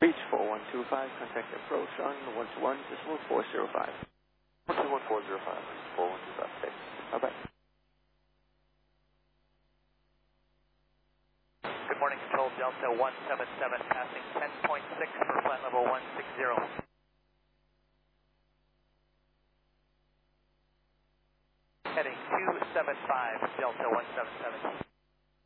Reach 4125, contact approach on 121.405. 121.405, 4125, okay. Bye-bye. Good morning, control Delta 177, passing 10.6 for flight level 160. Heading 275, Delta 177.